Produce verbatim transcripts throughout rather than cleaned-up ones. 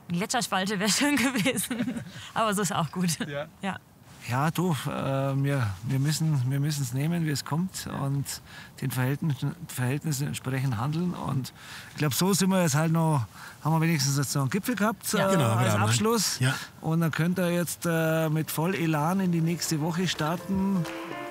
Eine Gletscherspalte wäre schön gewesen. Aber so ist auch gut. Ja. Ja. Ja, du, äh, wir, wir müssen wir müssen es nehmen, wie es kommt und den Verhältnissen, Verhältnissen entsprechend handeln. Und ich glaube, so sind wir jetzt halt noch, haben wir wenigstens jetzt noch einen Gipfel gehabt Ja. äh, Genau, als genau. Abschluss. Ja. Und dann könnt ihr jetzt äh, mit voll Elan in die nächste Woche starten.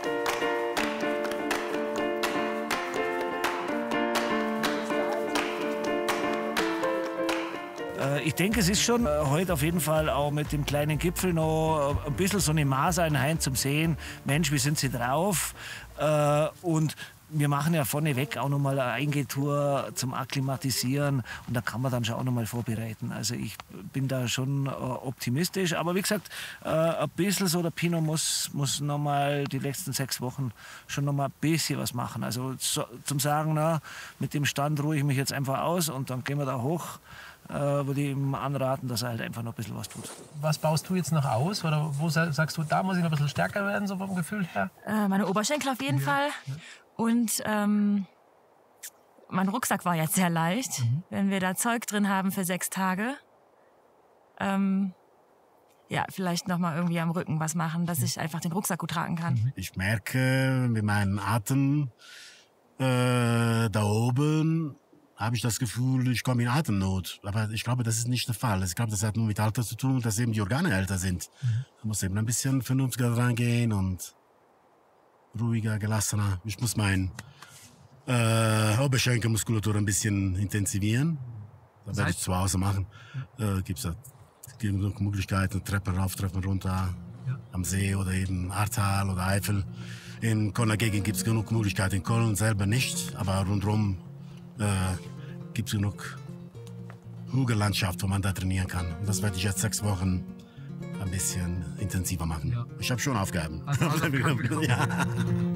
Ich denke, es ist schon äh, heute auf jeden Fall auch mit dem kleinen Gipfel noch ein bisschen so eine Maßeinheit zum Sehen. Mensch, wie sind sie drauf? Äh, und wir machen ja vorneweg auch noch mal eine Eingehtour zum Akklimatisieren und da kann man dann schon auch noch mal vorbereiten. Also ich bin da schon äh, optimistisch. Aber wie gesagt, äh, ein bisschen so der Pinot muss, muss noch mal die letzten sechs Wochen schon noch mal ein bisschen was machen. Also so, zum Sagen, na, mit dem Stand ruhe ich mich jetzt einfach aus und dann gehen wir da hoch. Äh, würde ich ihm anraten, dass er halt einfach noch ein bisschen was tut. Was baust du jetzt noch aus? Oder wo sagst du, da muss ich noch ein bisschen stärker werden, so vom Gefühl her? Äh, meine Oberschenkel auf jeden ja. Fall. Ja. Und ähm, mein Rucksack war jetzt sehr leicht. Mhm. Wenn wir da Zeug drin haben für sechs Tage, ähm, ja, vielleicht noch mal irgendwie am Rücken was machen, dass ich einfach den Rucksack gut tragen kann. Ich merke mit meinem Atem äh, da oben, habe ich das Gefühl, ich komme in Atemnot. Aber ich glaube, das ist nicht der Fall. Ich glaube, das hat nur mit Alter zu tun, dass eben die Organe älter sind. Mhm. Da muss eben ein bisschen vernünftiger rangehen und ruhiger, gelassener. Ich muss mein äh, Oberschenkelmuskulatur ein bisschen intensivieren. Das werde ich zu Hause machen. Äh, gibt's da genug Möglichkeiten, Treppen rauf, Treppen runter, ja. Am See oder eben Ahrtal oder Eifel. In Kölner Gegend gibt es genug Möglichkeiten. In Köln selber nicht, aber rundherum äh, gibt es genug Hügellandschaft, wo man da trainieren kann. Und das werde ich jetzt sechs Wochen ein bisschen intensiver machen. Ja. Ich habe schon Aufgaben. Also, also, ja.